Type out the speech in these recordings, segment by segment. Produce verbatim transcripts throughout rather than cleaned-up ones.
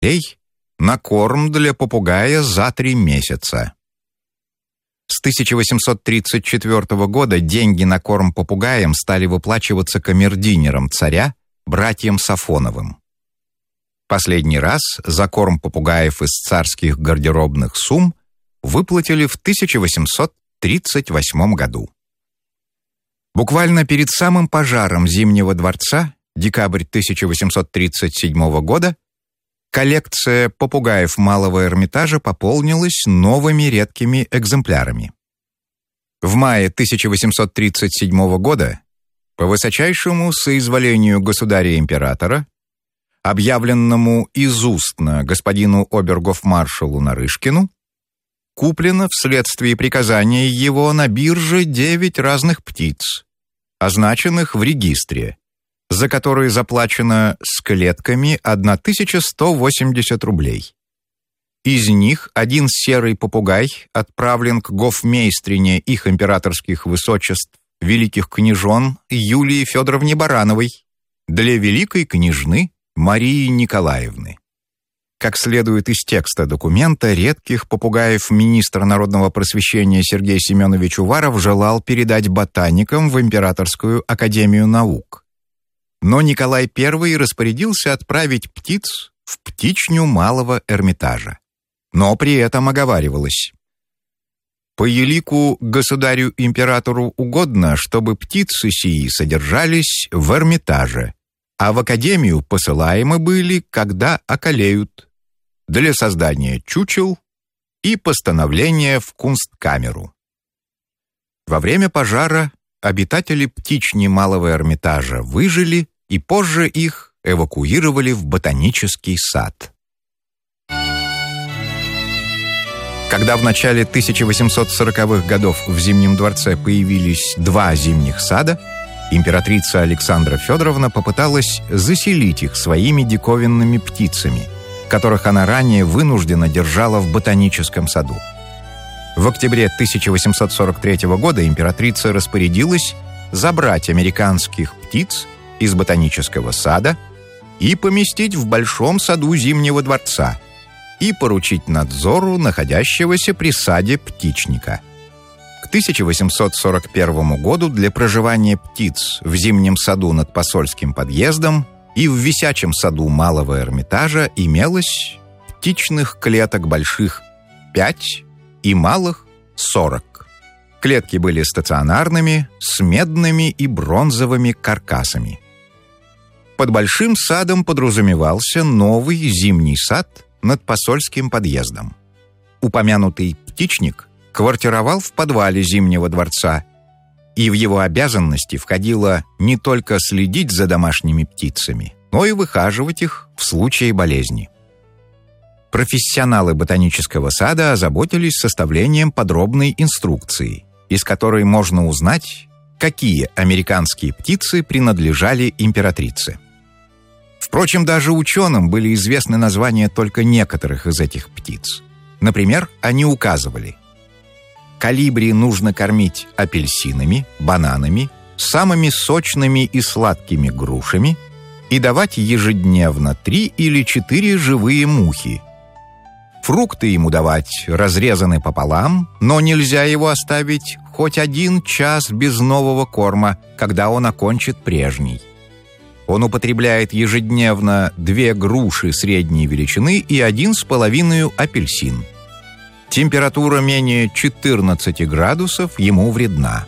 рублей на корм для попугая за три месяца. С тысяча восемьсот тридцать четвёртого года деньги на корм попугаям стали выплачиваться камердинером царя, братьям Сафоновым. Последний раз за корм попугаев из царских гардеробных сумм выплатили в тысяча восемьсот тридцать восьмом году. Буквально перед самым пожаром Зимнего дворца, декабрь тысяча восемьсот тридцать седьмого года, коллекция попугаев Малого Эрмитажа пополнилась новыми редкими экземплярами. В мае тысяча восемьсот тридцать седьмого года по высочайшему соизволению государя-императора, объявленному изустно господину обергофмаршалу Нарышкину, куплено вследствие приказания его на бирже девять разных птиц, означенных в регистре, за которые заплачено с клетками тысяча сто восемьдесят рублей. Из них один серый попугай отправлен к гофмейстрине их императорских высочеств великих княжон Юлии Федоровне Барановой для великой княжны Марии Николаевны. Как следует из текста документа, редких попугаев министр народного просвещения Сергей Семенович Уваров желал передать ботаникам в Императорскую академию наук. Но Николай Первый распорядился отправить птиц в птичню Малого Эрмитажа. Но при этом оговаривалось: по елику государю-императору угодно, чтобы птицы сии содержались в Эрмитаже, а в академию посылаемы были, когда околеют, для создания чучел и постановления в кунсткамеру. Во время пожара обитатели птични Малого Эрмитажа выжили, и позже их эвакуировали в ботанический сад. Когда в начале тысяча восемьсот сороковых годов в Зимнем дворце появились два зимних сада, императрица Александра Федоровна попыталась заселить их своими диковинными птицами, которых она ранее вынуждена держала в ботаническом саду. В октябре тысяча восемьсот сорок третьего года императрица распорядилась забрать американских птиц из ботанического сада и поместить в большом саду Зимнего дворца и поручить надзору находящегося при саде птичника. К тысяча восемьсот сорок первому году для проживания птиц в Зимнем саду над посольским подъездом и в висячем саду Малого Эрмитажа имелось птичных клеток больших пять и малых сорок. Клетки были стационарными, с медными и бронзовыми каркасами. Под большим садом подразумевался новый зимний сад над посольским подъездом. Упомянутый птичник квартировал в подвале Зимнего дворца, и в его обязанности входило не только следить за домашними птицами, но и выхаживать их в случае болезни. Профессионалы ботанического сада озаботились составлением подробной инструкции, из которой можно узнать, какие американские птицы принадлежали императрице. Впрочем, даже ученым были известны названия только некоторых из этих птиц. Например, они указывали: колибри нужно кормить апельсинами, бананами, самыми сочными и сладкими грушами и давать ежедневно три или четыре живые мухи. Фрукты ему давать разрезаны пополам, но нельзя его оставить хоть один час без нового корма, когда он окончит прежний. Он употребляет ежедневно две груши средней величины и один с половиной апельсин. Температура менее четырнадцати градусов ему вредна.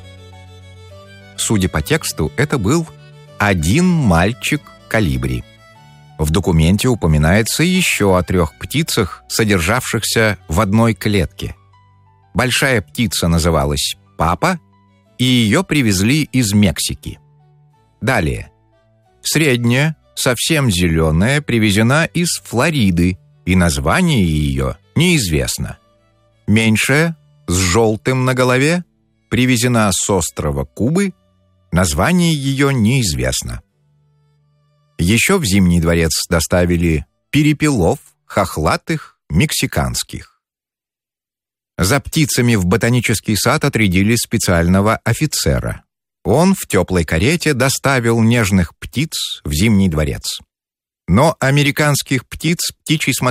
Судя по тексту, это был один мальчик-колибри. В документе упоминается еще о трех птицах, содержавшихся в одной клетке. Большая птица называлась «Папа», и ее привезли из Мексики. Далее. Средняя, совсем зеленая, привезена из Флориды, и название ее неизвестно. Меньшая, с желтым на голове, привезена с острова Кубы, название ее неизвестно. Еще в Зимний дворец доставили перепелов, хохлатых, мексиканских. За птицами в ботанический сад отрядили специального офицера. Он в теплой карете доставил нежных птиц в Зимний дворец. Но американских птиц птичий